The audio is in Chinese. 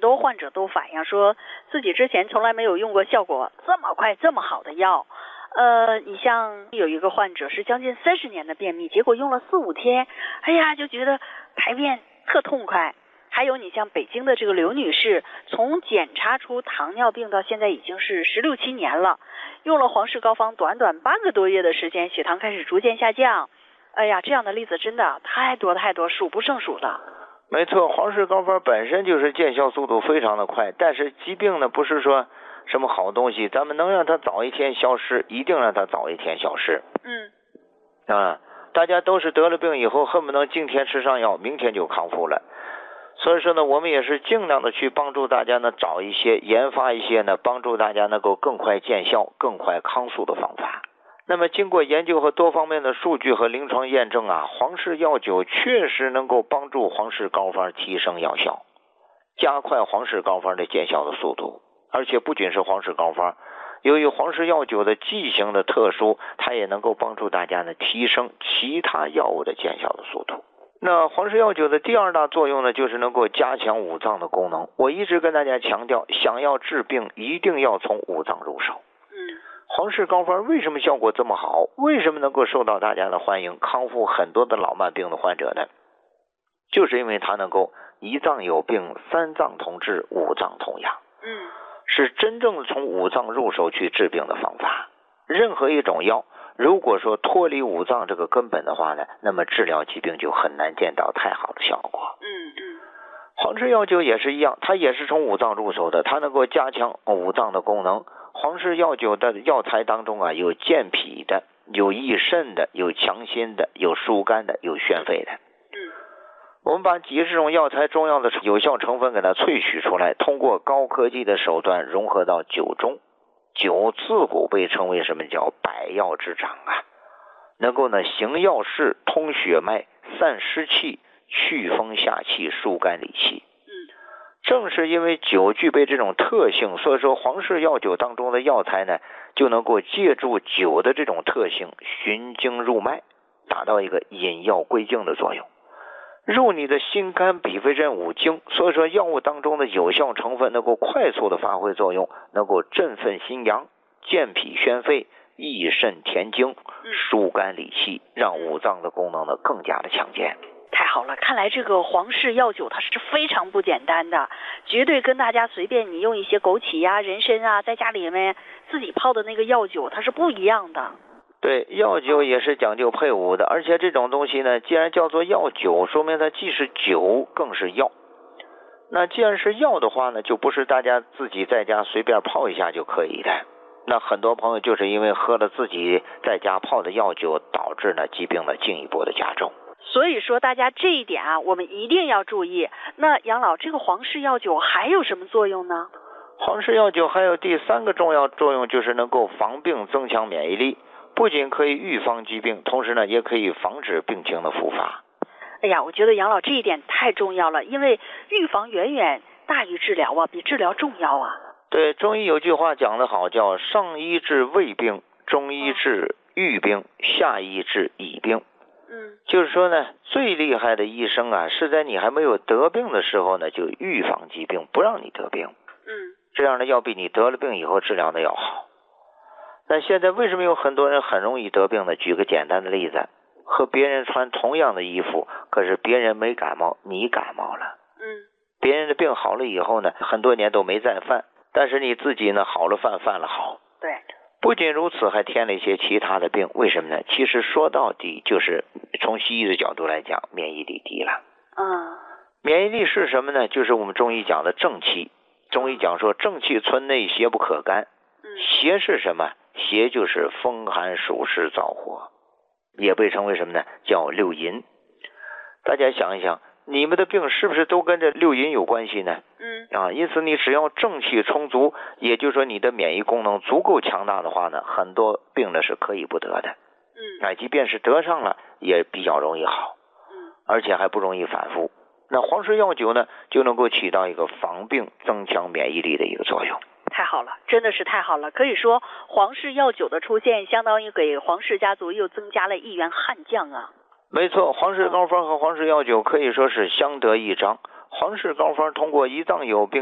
多患者都反映说自己之前从来没有用过效果这么快这么好的药。你像有一个患者是将近30年的便秘，结果用了4、5天，哎呀就觉得排便特痛快。还有你像北京的这个刘女士，从检查出糖尿病到现在已经是16、17年了，用了黄氏膏方短短8个多月的时间，血糖开始逐渐下降。哎呀，这样的例子真的太多太多，数不胜数的。 没错，黄氏膏方本身就是见效速度非常的快，但是疾病呢不是说什么好东西，咱们能让它早一天消失，一定让它早一天消失。大家都是得了病以后恨不能今天吃上药，明天就康复了。所以说呢，我们也是尽量的去帮助大家呢，找一些研发一些呢，帮助大家能够更快见效、更快康复的方法。那么经过研究和多方面的数据和临床验证啊，黄氏药酒确实能够帮助黄氏膏方提升药效，加快黄氏膏方的见效的速度。而且不仅是黄氏膏方，由于黄氏药酒的剂型的特殊，它也能够帮助大家呢提升其他药物的见效的速度。那黄氏药酒的第2大作用呢，就是能够加强五脏的功能。我一直跟大家强调，想要治病一定要从五脏入手。黄氏膏方为什么效果这么好？为什么能够受到大家的欢迎，康复很多的老慢病的患者呢？就是因为它能够1脏有病，3脏同治，5脏同养。是真正从五脏入手去治病的方法。任何一种药如果说脱离五脏这个根本的话呢，那么治疗疾病就很难见到太好的效果。黄氏药酒也是一样，它也是从五脏入手的，它能够加强五脏的功能。黄氏药酒的药材当中啊，有健脾的，有益肾的，有强心的，有疏肝的，有宣肺的。我们把几十种药材中药的有效成分给它萃取出来，通过高科技的手段融合到酒中。酒自古被称为什么叫百药之长啊，能够呢行药事，通血脉，散湿气，祛风下气，疏肝理气。正是因为酒具备这种特性，所以说黄氏药酒当中的药材呢，就能够借助酒的这种特性，循经入脉，达到一个引药归经的作用，入你的心肝脾肺肾5经。所以说药物当中的有效成分能够快速的发挥作用，能够振奋心阳，健脾宣肺，益肾填精，疏肝理气，让五脏的功能呢更加的强健。 太好了，看来这个黄氏药酒它是非常不简单的，绝对跟大家随便你用一些枸杞呀、人参啊，在家里面自己泡的那个药酒它是不一样的。 对，药酒也是讲究配伍的，而且这种东西呢，既然叫做药酒，说明它既是酒更是药。那既然是药的话呢，就不是大家自己在家随便泡一下就可以的。那很多朋友就是因为喝了自己在家泡的药酒，导致呢疾病的进一步的加重。 所以说大家这一点啊，我们一定要注意。那杨老，这个黄氏药酒还有什么作用呢？ 黄氏药酒还有第3个重要作用，就是能够防病增强免疫力，不仅可以预防疾病，同时呢也可以防止病情的复发。 哎呀，我觉得杨老这一点太重要了，因为预防远远大于治疗啊，比治疗重要啊。 对，中医有句话讲得好，叫上医治未病，中医治预病，下医治已病。就是说呢，最厉害的医生啊，是在你还没有得病的时候呢，就预防疾病，不让你得病。这样呢，要比你得了病以后治疗的要好。但现在为什么有很多人很容易得病呢？举个简单的例子，和别人穿同样的衣服，可是别人没感冒，你感冒了。别人的病好了以后呢，很多年都没再犯，但是你自己呢，好了犯了好。 对。 不仅如此，还添了一些其他的病，为什么呢？其实说到底就是从西医的角度来讲，免疫力低了。免疫力是什么呢？就是我们中医讲的正气。中医讲说正气存内，邪不可干。邪是什么？邪就是风寒暑湿燥火，也被称为什么呢？叫六淫。大家想一想，你们的病是不是都跟这六淫有关系呢？因此你只要正气充足，也就是说你的免疫功能足够强大的话呢，很多病呢是可以不得的。即便是得上了，也比较容易好，而且还不容易反复。那黄氏药酒呢，就能够起到一个防病、增强免疫力的一个作用。 太好了，真的是太好了！可以说黄氏药酒的出现，相当于给黄氏家族又增加了一员悍将啊。 没错，黄氏膏方和黄氏药酒可以说是相得益彰。黄氏膏方通过1脏有病